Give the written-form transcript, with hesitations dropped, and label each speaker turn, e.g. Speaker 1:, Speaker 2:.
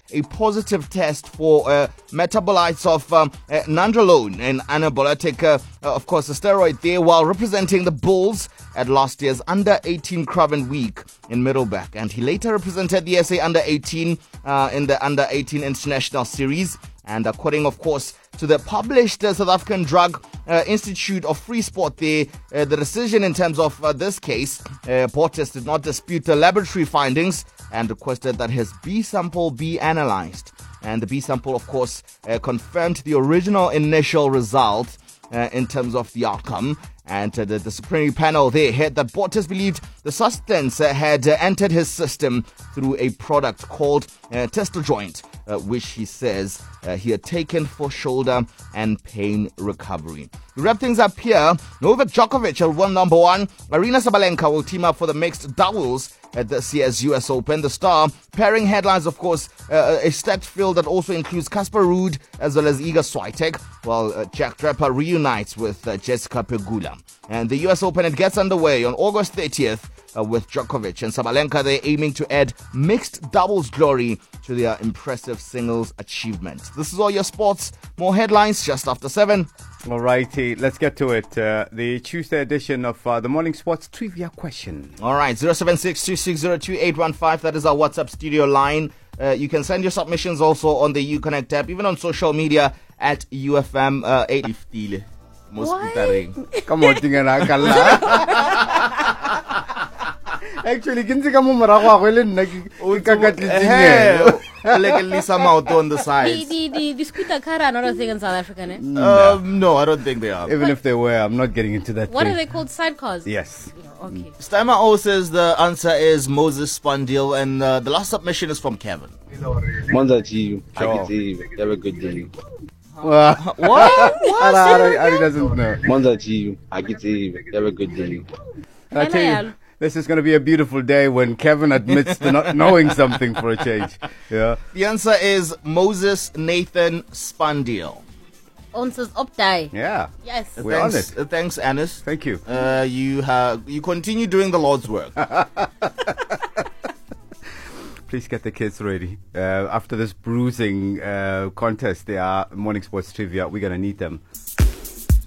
Speaker 1: a positive test for metabolites of nandrolone, an anabolic, of course, a steroid there, while representing the Bulls at last year's Under-18 Craven Week in Middleburg. And he later represented the SA Under-18 in the Under-18 International Series. And according, of course, to the published South African Drug Institute of Free Sport, the decision in terms of this case, Portis did not dispute the laboratory findings and requested that his B sample be analyzed. And the B sample, of course, confirmed the original initial result in terms of the outcome. And the disciplinary panel there had that Portis believed the substance had entered his system through a product called Testojoint, which he says he had taken for shoulder and pain recovery. To wrap things up here, Novak Djokovic will win number one. Aryna Sabalenka will team up for the mixed doubles at this year's US Open. The star pairing headlines, of course, a stacked field that also includes Casper Ruud as well as Iga Swiatek, while Jack Draper reunites with Jessica Pegula. And the US Open, it gets underway on August 30th with Djokovic and Sabalenka. They're aiming to add mixed doubles glory to their impressive singles achievements. This is all your sports. More headlines just after 7.
Speaker 2: All righty, let's get to it. The Tuesday edition of the Morning Sports Trivia Question.
Speaker 1: All right, 076-2602-815. That is our WhatsApp studio line. You can send your submissions also on the Uconnect app, even on social media at UFM 850.
Speaker 2: Come on, actually, kinsi ka mo marago ako ilan nagkakatliting
Speaker 1: like at least I'm out on the sides.
Speaker 3: The scooter car are not a thing in South Africa, eh?
Speaker 1: No, I don't think they are.
Speaker 2: Even if they were, I'm not getting into that.
Speaker 3: What are they called? Sidecars?
Speaker 2: Yes.
Speaker 3: Okay.
Speaker 1: Steimer O says the answer is Moses Spandil, and the last submission is from Kevin.
Speaker 4: Monza to you. I can have a good day.
Speaker 1: What?
Speaker 2: Ari doesn't know.
Speaker 4: Monza to you. I can have a good day.
Speaker 2: I tell you, this is going to be a beautiful day when Kevin admits to not knowing something for a change. Yeah.
Speaker 1: The answer is Moses Nathan Spandil.
Speaker 3: Answers Optai.
Speaker 2: Yeah.
Speaker 3: Yes.
Speaker 2: We're on it.
Speaker 1: Thanks, Anis.
Speaker 2: Thank you.
Speaker 1: You continue doing the Lord's work.
Speaker 2: Please get the kids ready. After this bruising contest, they are Morning Sports Trivia. We're going to need them.